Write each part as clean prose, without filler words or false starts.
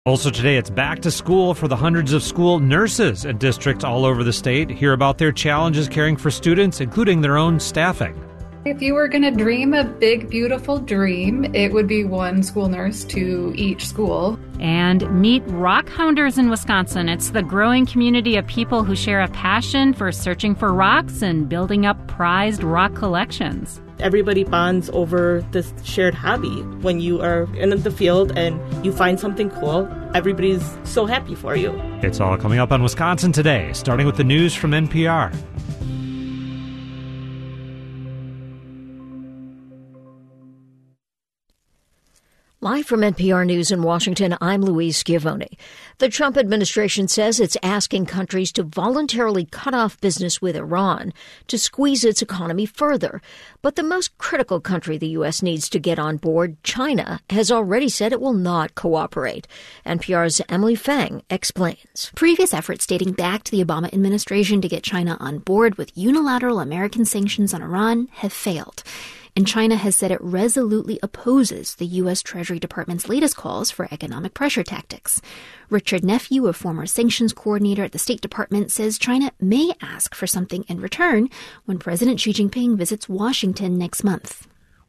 Also today, it's back to school for the hundreds of school nurses in districts all over the state. Hear about their challenges caring for students, including their own staffing. If you were going to dream a big, beautiful dream, it would be one school nurse to each school. And meet rock hounders in Wisconsin. It's the growing community of people who share a passion for searching for rocks and building up prized rock collections. Everybody bonds over this shared hobby. When you are in the field and you find something cool, everybody's so happy for you. It's all coming up on Wisconsin Today, starting with the news from NPR. Live from NPR News in Washington, I'm Louise Schiavone. The Trump administration says it's asking countries to voluntarily cut off business with Iran to squeeze its economy further. But the most critical country the U.S. needs to get on board, China, has already said it will not cooperate. NPR's Emily Feng explains. Previous efforts dating back to the Obama administration to get China on board with unilateral American sanctions on Iran have failed. And China has said it resolutely opposes the U.S. Treasury Department's latest calls for economic pressure tactics. Richard Nephew, a former sanctions coordinator at the State Department, says China may ask for something in return when President Xi Jinping visits Washington next month.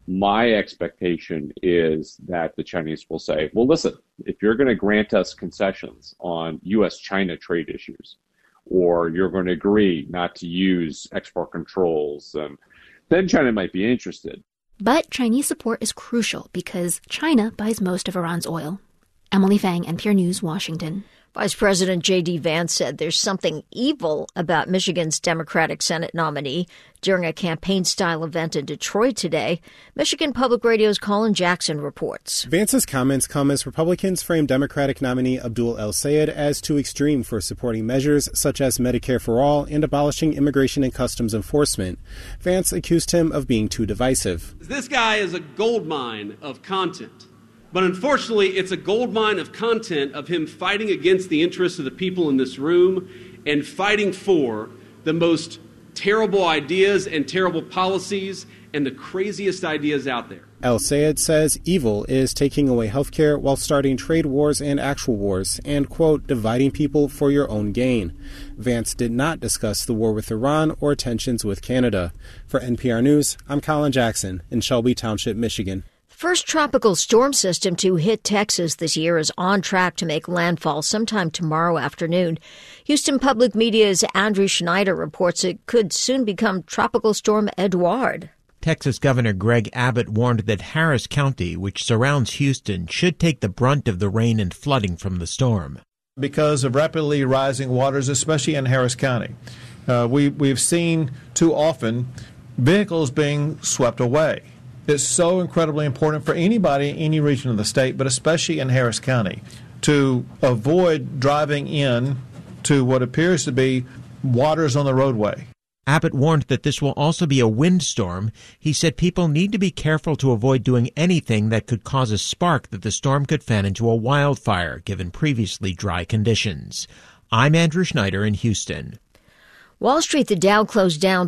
My expectation is that the Chinese will say, well, listen, if you're going to grant us concessions on U.S.-China trade issues, or you're going to agree not to use export controls, then China might be interested. But Chinese support is crucial because China buys most of Iran's oil. Emily Feng, NPR News, Washington. Vice President J.D. Vance said there's something evil about Michigan's Democratic Senate nominee during a campaign-style event in Detroit today. Michigan Public Radio's Colin Jackson reports. Vance's comments come as Republicans frame Democratic nominee Abdul El-Sayed as too extreme for supporting measures such as Medicare for All and abolishing immigration and customs enforcement. Vance accused him of being too divisive. This guy is a goldmine of content. But unfortunately, it's a goldmine of content of him fighting against the interests of the people in this room and fighting for the most terrible ideas and terrible policies and the craziest ideas out there. El-Sayed says evil is taking away health care while starting trade wars and actual wars and, quote, dividing people for your own gain. Vance did not discuss the war with Iran or tensions with Canada. For NPR News, I'm Colin Jackson in Shelby Township, Michigan. First tropical storm system to hit Texas this year is on track to make landfall sometime tomorrow afternoon. Houston Public Media's Andrew Schneider reports it could soon become Tropical Storm Eduard. Texas Governor Greg Abbott warned that Harris County, which surrounds Houston, should take the brunt of the rain and flooding from the storm. Because of rapidly rising waters, especially in Harris County, we've seen too often vehicles being swept away. It's so incredibly important for anybody in any region of the state, but especially in Harris County, to avoid driving in to what appears to be waters on the roadway. Abbott warned that this will also be a windstorm. He said people need to be careful to avoid doing anything that could cause a spark that the storm could fan into a wildfire, given previously dry conditions. I'm Andrew Schneider in Houston. Wall Street, the Dow closed down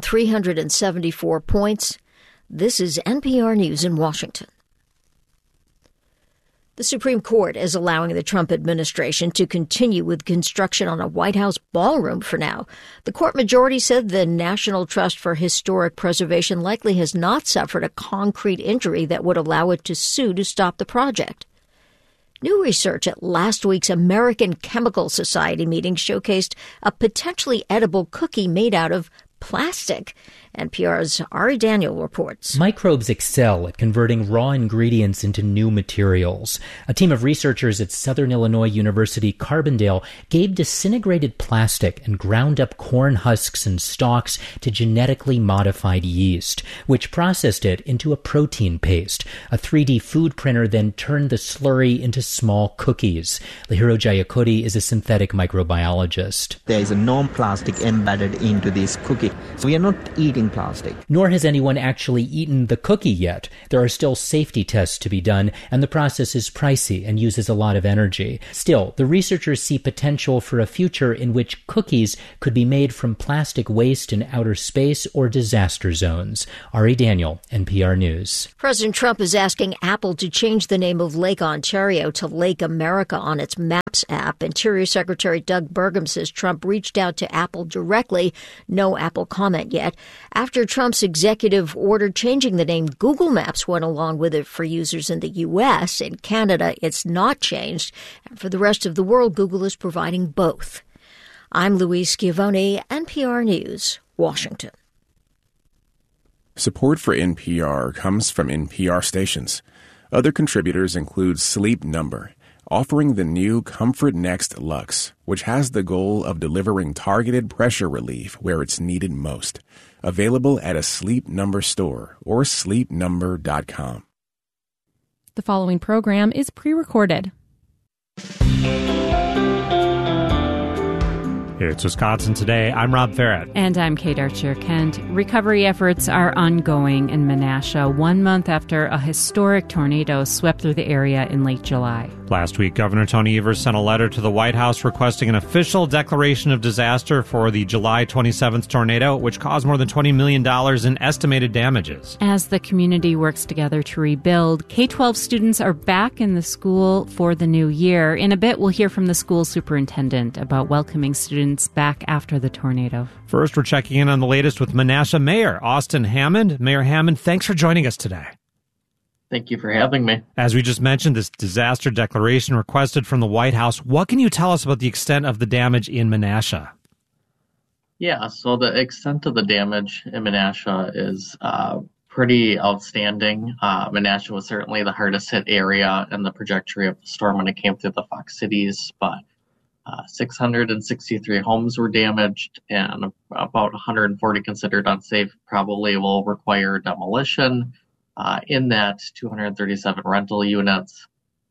374 points. This is NPR News in Washington. The Supreme Court is allowing the Trump administration to continue with construction on a White House ballroom for now. The court majority said the National Trust for Historic Preservation likely has not suffered a concrete injury that would allow it to sue to stop the project. New research at last week's American Chemical Society meeting showcased a potentially edible cookie made out of plastic. NPR's Ari Daniel reports. Microbes excel at converting raw ingredients into new materials. A team of researchers at Southern Illinois University Carbondale gave disintegrated plastic and ground up corn husks and stalks to genetically modified yeast, which processed it into a protein paste. A 3D food printer then turned the slurry into small cookies. Lihiro Jayakody is a synthetic microbiologist. There is a non-plastic embedded into this cookie. So we are not eating eating plastic. Nor has anyone actually eaten the cookie yet. There are still safety tests to be done, and the process is pricey and uses a lot of energy. Still, the researchers see potential for a future in which cookies could be made from plastic waste in outer space or disaster zones. Ari Daniel, NPR News. President Trump is asking Apple to change the name of Lake Ontario to Lake America on its Maps app. Interior Secretary Doug Burgum says Trump reached out to Apple directly. No Apple comment yet. After Trump's executive order changing the name, Google Maps went along with it for users in the U.S. In Canada, it's not changed. And for the rest of the world, Google is providing both. I'm Louise Schiavone, NPR News, Washington. Support for NPR comes from NPR stations. Other contributors include Sleep Number, offering the new Comfort Next Luxe, which has the goal of delivering targeted pressure relief where it's needed most. Available at a Sleep Number store or sleepnumber.com. The following program is pre-recorded. It's Wisconsin Today. I'm Rob Farrett. And I'm Kate Archer-Kent. Recovery efforts are ongoing in Menasha 1 month after a historic tornado swept through the area in late July. Last week, Governor Tony Evers sent a letter to the White House requesting an official declaration of disaster for the July 27th tornado, which caused more than $20 million in estimated damages. As the community works together to rebuild, K-12 students are back in the school for the new year. In a bit, we'll hear from the school superintendent about welcoming students back after the tornado. First, we're checking in on the latest with Menasha Mayor Austin Hammond. Mayor Hammond, thanks for joining us today. Thank you for having me. As we just mentioned, this disaster declaration requested from the White House. What can you tell us about the extent of the damage in Menasha? Yeah, so the extent of the damage in Menasha is pretty outstanding. Menasha was certainly the hardest hit area in the trajectory of the storm when it came through the Fox cities, but 663 homes were damaged and about 140 considered unsafe probably will require demolition. In that, 237 rental units.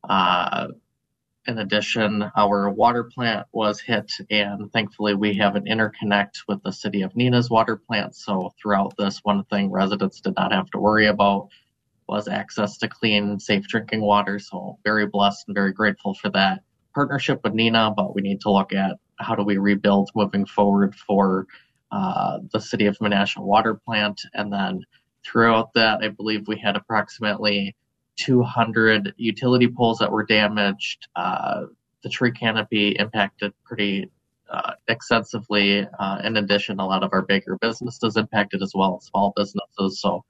In addition, our water plant was hit, and thankfully we have an interconnect with the city of Neenah's water plant. So throughout this, one thing residents did not have to worry about was access to clean, safe drinking water. So very blessed and very grateful for that partnership with Neenah, but we need to look at how do we rebuild moving forward for the city of Menasha water plant. And then throughout that, I believe we had approximately 200 utility poles that were damaged. The tree canopy impacted pretty extensively. In addition, a lot of our bigger businesses impacted as well, small businesses. So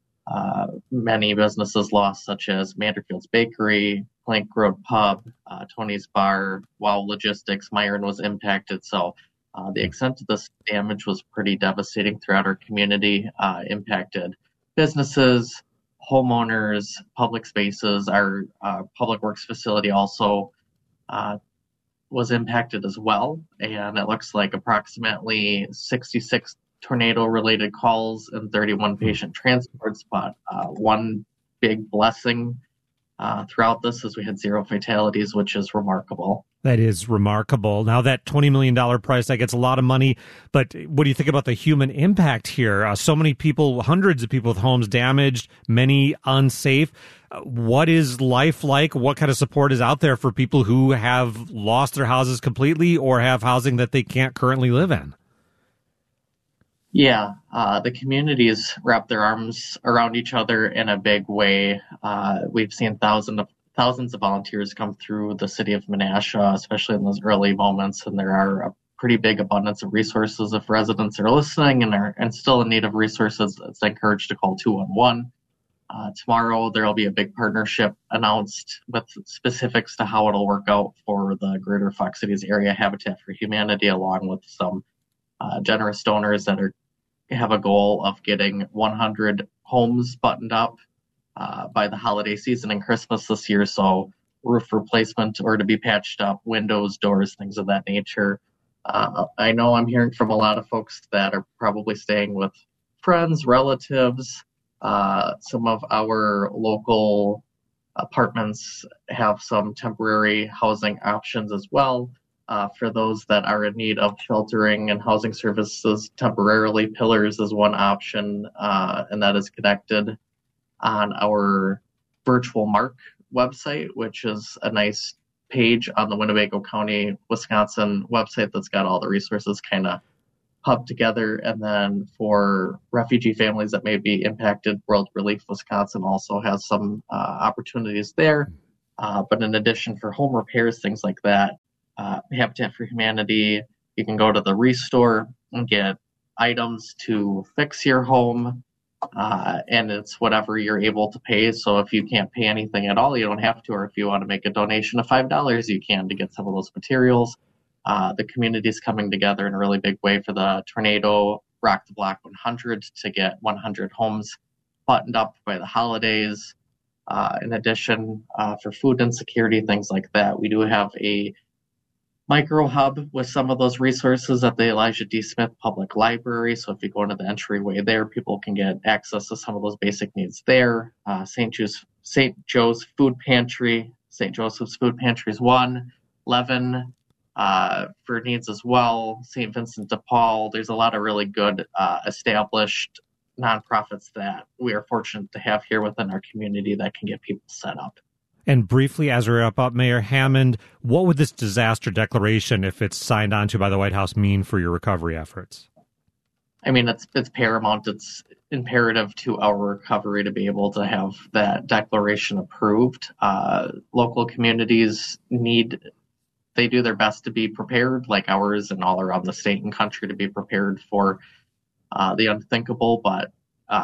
many businesses lost, such as Manderfield's Bakery, Plank Road Pub, Tony's Bar, Wow Logistics, Myron was impacted. So the extent of this damage was pretty devastating throughout our community, impacted businesses, homeowners, public spaces. Our public works facility also was impacted as well. And it looks like approximately 66 tornado-related calls and 31 patient transports. But one big blessing throughout this is we had 0 fatalities, which is remarkable. That is remarkable. Now, that $20 million price, that gets a lot of money. But what do you think about the human impact here? So many people, hundreds of people with homes damaged, many unsafe. What is life like? What kind of support is out there for people who have lost their houses completely or have housing that they can't currently live in? Yeah, the communities wrap their arms around each other in a big way. We've seen thousands of volunteers come through the city of Menasha, especially in those early moments, and there are a pretty big abundance of resources. If residents are listening and still in need of resources, it's encouraged to call 211. Tomorrow, there will be a big partnership announced with specifics to how it'll work out for the Greater Fox Cities Area Habitat for Humanity, along with some generous donors that have a goal of getting 100 homes buttoned up by the holiday season and Christmas this year. So roof replacement or to be patched up, windows, doors, things of that nature. I know I'm hearing from a lot of folks that are probably staying with friends, relatives. Some of our local apartments have some temporary housing options as well. for those that are in need of sheltering and housing services temporarily. Pillars is one option, and that is connected on our Virtual Mark website, which is a nice page on the Winnebago County, Wisconsin website that's got all the resources kind of hubbed together. And then for refugee families that may be impacted, World Relief Wisconsin also has some opportunities there. But in addition, for home repairs, things like that, Habitat for Humanity, you can go to the Restore and get items to fix your home. And it's whatever you're able to pay. So if you can't pay anything at all, you don't have to. Or if you want to make a donation of $5, you can to get some of those materials. The community is coming together in a really big way for the Tornado Rock the Block 100 to get 100 homes buttoned up by the holidays. In addition, for food insecurity, things like that, we do have a micro hub with some of those resources at the Elijah D. Smith Public Library. So if you go into the entryway there, people can get access to some of those basic needs there. St. Joe's Food Pantry, St. Joseph's Food Pantry is one. Levin for needs as well. St. Vincent de Paul. There's a lot of really good established nonprofits that we are fortunate to have here within our community that can get people set up. And briefly, as we wrap up, Mayor Hammond, what would this disaster declaration, if it's signed onto by the White House, mean for your recovery efforts? I mean, it's paramount. It's imperative to our recovery to be able to have that declaration approved. Local communities they do their best to be prepared, like ours and all around the state and country, to be prepared for the unthinkable. But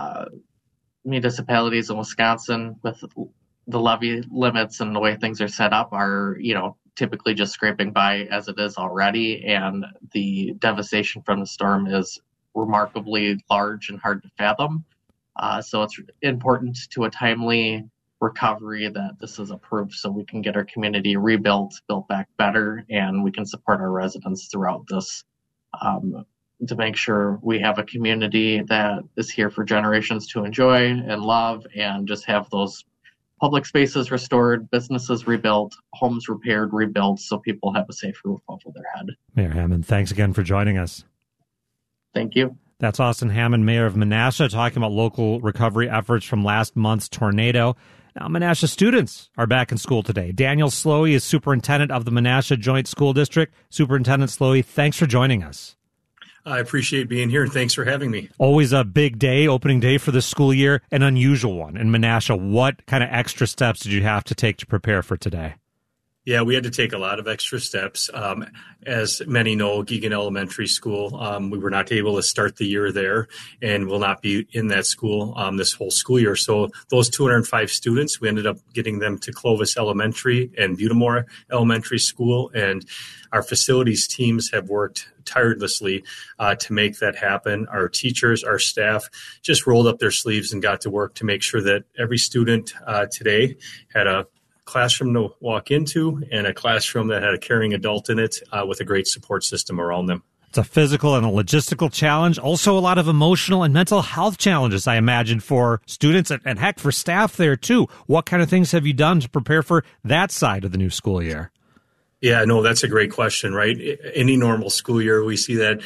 municipalities in Wisconsin, with the levy limits and the way things are set up, are, typically just scraping by as it is already. And the devastation from the storm is remarkably large and hard to fathom. So it's important to a timely recovery that this is approved so we can get our community rebuilt, built back better, and we can support our residents throughout this to make sure we have a community that is here for generations to enjoy and love, and just have those public spaces restored, businesses rebuilt, homes repaired, rebuilt, so people have a safe roof over their head. Mayor Hammond, thanks again for joining us. Thank you. That's Austin Hammond, Mayor of Menasha, talking about local recovery efforts from last month's tornado. Now, Menasha students are back in school today. Daniel Slowey is superintendent of the Menasha Joint School District. Superintendent Slowey, thanks for joining us. I appreciate being here, and thanks for having me. Always a big day, opening day for the school year, an unusual one. In Menasha, what kind of extra steps did you have to take to prepare for today? Yeah, we had to take a lot of extra steps. As many know, Geoghan Elementary School, we were not able to start the year there and will not be in that school this whole school year. So those 205 students, we ended up getting them to Clovis Elementary and Butamore Elementary School. And our facilities teams have worked tirelessly to make that happen. Our teachers, our staff just rolled up their sleeves and got to work to make sure that every student today had a classroom to walk into and a classroom that had a caring adult in it with a great support system around them. It's a physical and a logistical challenge, also a lot of emotional and mental health challenges, I imagine, for students and heck, for staff there too. What kind of things have you done to prepare for that side of the new school year? Yeah, no, that's a great question, right? Any normal school year, we see that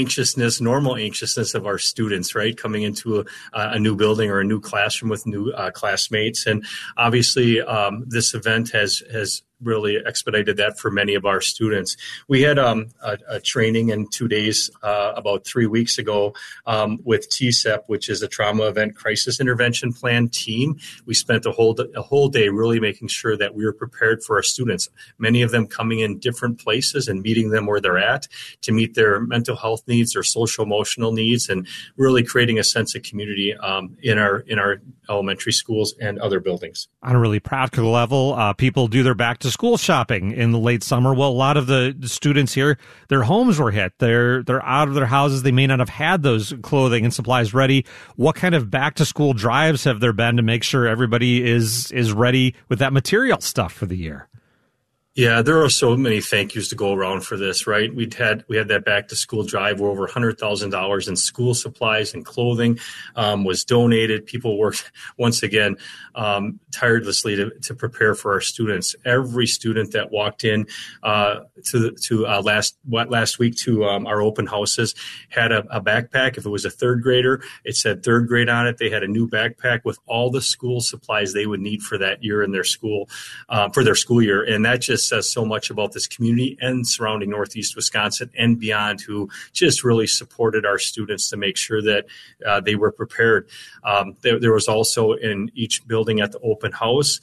normal anxiousness of our students, right? Coming into a new building or a new classroom with new classmates. And obviously, this event has really expedited that for many of our students. We had a training in 2 days about 3 weeks ago with TCEP, which is a Trauma Event Crisis Intervention Plan team. We spent a whole day really making sure that we were prepared for our students, many of them coming in different places and meeting them where they're at to meet their mental health needs, their social emotional needs, and really creating a sense of community in our elementary schools and other buildings. On a really practical level, people do their back to school shopping in the late summer. Well, a lot of the students here, their homes were hit. They're out of their houses. They may not have had those clothing and supplies ready. What kind of back to school drives have there been to make sure everybody is ready with that material stuff for the year? Yeah, there are so many thank yous to go around for this, right? We had that back to school drive where over $100,000 in school supplies and clothing was donated. People worked once again tirelessly to prepare for our students. Every student that walked in last week to our open houses had a backpack. If it was a third grader, it said third grade on it. They had a new backpack with all the school supplies they would need for that year in their school, for their school year, and that just says so much about this community and surrounding Northeast Wisconsin and beyond, who just really supported our students to make sure that they were prepared. There was also in each building at the open house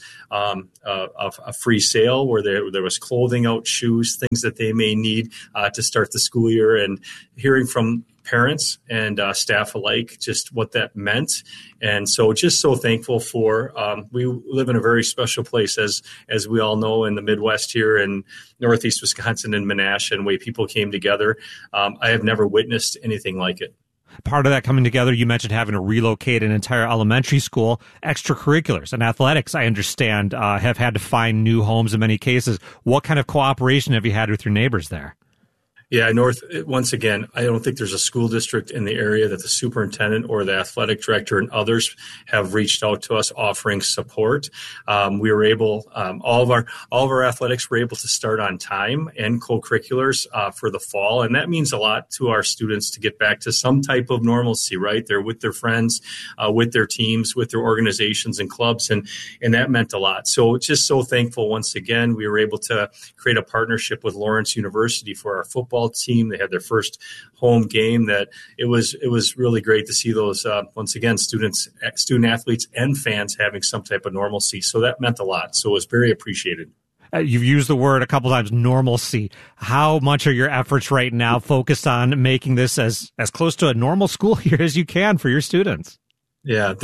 a free sale where there was clothing out, shoes, things that they may need to start the school year, and hearing from parents and staff alike just what that meant. And so just so thankful for, we live in a very special place, as we all know, in the Midwest here in Northeast Wisconsin and Menasha, and the way people came together. I have never witnessed anything like it. Part of that coming together, you mentioned having to relocate an entire elementary school. Extracurriculars and athletics, I understand, have had to find new homes in many cases. What kind of cooperation have you had with your neighbors there? Yeah, once again, I don't think there's a school district in the area that the superintendent or the athletic director and others have reached out to us offering support. We were able, all of our athletics were able to start on time and co-curriculars for the fall. And that means a lot to our students to get back to some type of normalcy, right? They're with their friends, with their teams, with their organizations and clubs. And that meant a lot. So just so thankful once again, we were able to create a partnership with Lawrence University for our football team. They had their first home game. That it was really great to see those once again student athletes and fans having some type of normalcy. So that meant a lot. So it was very appreciated. You've used the word a couple times, normalcy. How much are your efforts right now focused on making this as close to a normal school year as you can for your students? Yeah,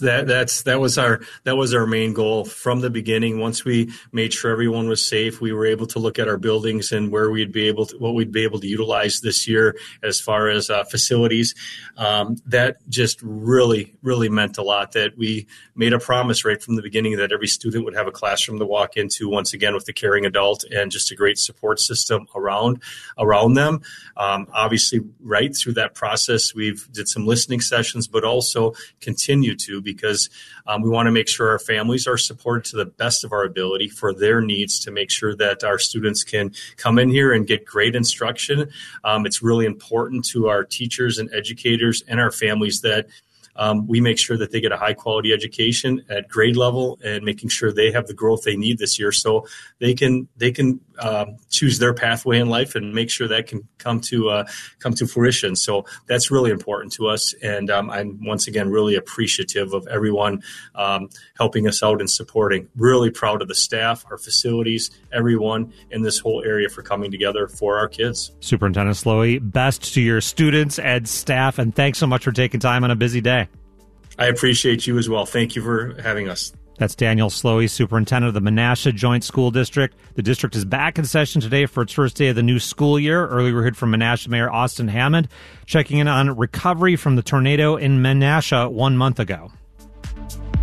that was our main goal from the beginning. Once we made sure everyone was safe, we were able to look at our buildings and what we'd be able to utilize this year as far as facilities. That just really, really meant a lot. That we made a promise right from the beginning that every student would have a classroom to walk into, once again with the caring adult and just a great support system around them. Obviously, right through that process, we've did some listening sessions, but also continue to, because we want to make sure our families are supported to the best of our ability for their needs, to make sure that our students can come in here and get great instruction. It's really important to our teachers and educators and our families that we make sure that they get a high quality education at grade level, and making sure they have the growth they need this year so they can choose their pathway in life and make sure that can come to fruition. So that's really important to us. And I'm once again really appreciative of everyone helping us out and supporting. Really proud of the staff, our facilities, everyone in this whole area for coming together for our kids. Superintendent Slowey, best to your students and staff, and thanks so much for taking time on a busy day. I appreciate you as well. Thank you for having us. That's Daniel Slowey, superintendent of the Menasha Joint School District. The district is back in session today for its first day of the new school year. Earlier we heard from Menasha Mayor Austin Hammond checking in on recovery from the tornado in Menasha 1 month ago.